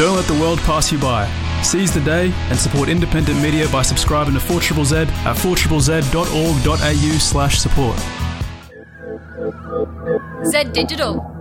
Don't let the world pass you by. Seize the day and support independent media by subscribing to 4ZZZ at 4ZZZ.org.au/support. Z Digital.